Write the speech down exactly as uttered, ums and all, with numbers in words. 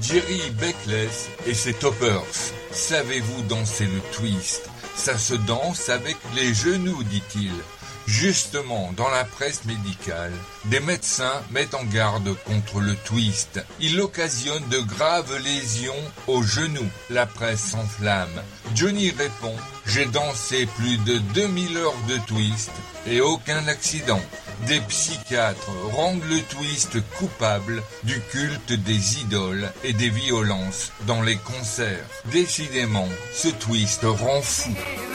Jerry Beckless et ses Toppers. Savez-vous danser le twist? Ça se danse avec les genoux, dit-il. Justement, dans la presse médicale, des médecins mettent en garde contre le twist. Il occasionne de graves lésions aux genoux. La presse s'enflamme. Johnny répond « J'ai dansé plus de deux mille heures de twist et aucun accident ». Des psychiatres rendent le twist coupable du culte des idoles et des violences dans les concerts. Décidément, ce twist rend fou.